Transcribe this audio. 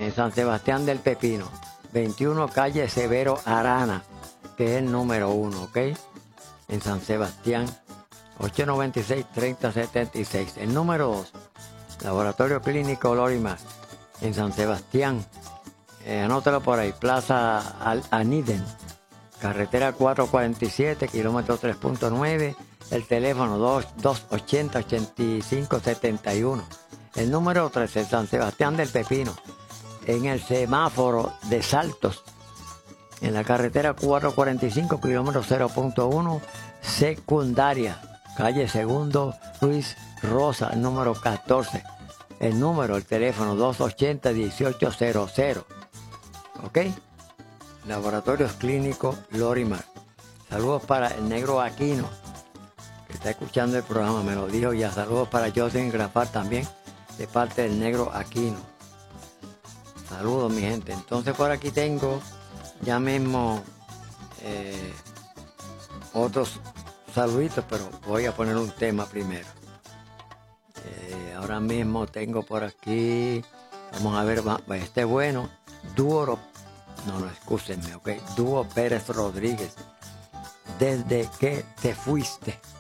en San Sebastián del Pepino, 21 calle Severo Arana, que es el número 1, ¿ok? En San Sebastián, 896-3076. El número 2, Laboratorio Clínico Lorimar, en San Sebastián, anótalo por ahí, Plaza Aniden, carretera 447, kilómetro 3.9, el teléfono 280-8571. El número 3, en San Sebastián del Pepino, en el semáforo de Saltos, en la carretera 445, kilómetro 0.1, secundaria, calle Segundo Ruiz Rosa, número 14. El número, el teléfono 280-1800. ¿Ok? Laboratorios Clínicos Lorimar. Saludos para el negro Aquino, que está escuchando el programa, me lo dijo ya. Saludos para Jocelyn Grafar también, de parte del negro Aquino. Saludos, mi gente. Entonces por aquí tengo ya mismo otros saluditos, pero voy a poner un tema primero. Ahora mismo tengo por aquí, vamos a ver, este bueno, excúsenme, ok, Dúo Pérez Rodríguez, desde que te fuiste.